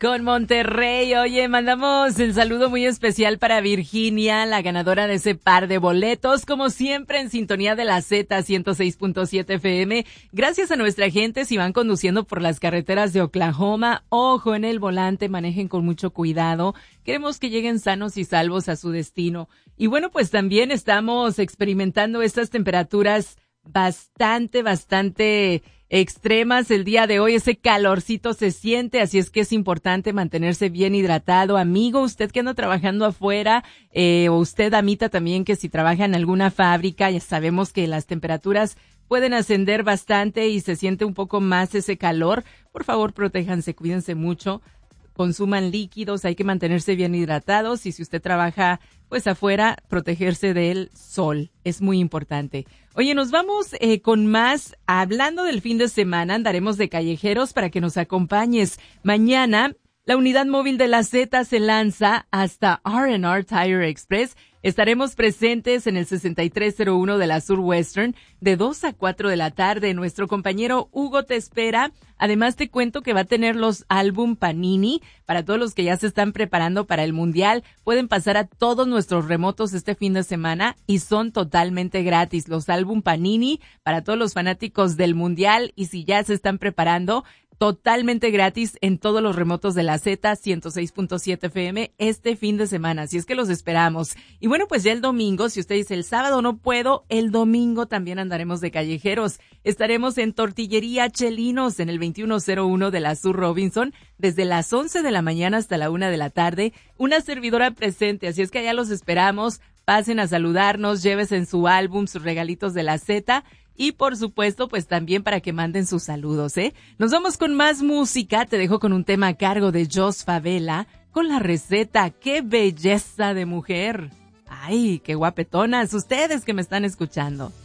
con Monterrey. Oye, mandamos el saludo muy especial para Virginia, la ganadora de ese par de boletos, como siempre en sintonía de la Z 106.7 FM. Gracias a nuestra gente, si van conduciendo por las carreteras de Oklahoma, ojo en el volante, manejen con mucho cuidado. Queremos que lleguen sanos y salvos a su destino. Y bueno, pues también estamos experimentando estas temperaturas bastante extremas el día de hoy. Ese calorcito se siente, así es que es importante mantenerse bien hidratado. Amigo, usted que anda trabajando afuera, o usted, amita, también, que si trabaja en alguna fábrica, ya sabemos que las temperaturas pueden ascender bastante y se siente un poco más ese calor. Por favor, protéjanse, cuídense mucho. Consuman líquidos, hay que mantenerse bien hidratados, y si usted trabaja pues afuera, protegerse del sol, es muy importante. Oye, nos vamos con más, hablando del fin de semana, andaremos de callejeros para que nos acompañes. Mañana, la unidad móvil de la Z se lanza hasta R&R Tire Express. Estaremos presentes en el 6301 de la Sur Western de 2 a 4 de la tarde. Nuestro compañero Hugo te espera. Además, te cuento que va a tener los álbum Panini para todos los que ya se están preparando para el Mundial. Pueden pasar a todos nuestros remotos este fin de semana y son totalmente gratis. Los álbum Panini para todos los fanáticos del Mundial, y si ya se están preparando, totalmente gratis en todos los remotos de la Z 106.7 FM este fin de semana. Así es que los esperamos. Y bueno, pues ya el domingo, si usted dice el sábado no puedo, el domingo también andaremos de callejeros. Estaremos en Tortillería Chelinos en el 2101 de la Sur Robinson desde las 11 de la mañana hasta la 1 de la tarde. Una servidora presente, así es que allá los esperamos. Pasen a saludarnos, llévese en su álbum sus regalitos de la Z. Y por supuesto, pues también para que manden sus saludos, ¿eh? Nos vamos con más música. Te dejo con un tema a cargo de Jos Favela con La Receta. ¡Qué belleza de mujer! ¡Ay, qué guapetonas! Ustedes que me están escuchando.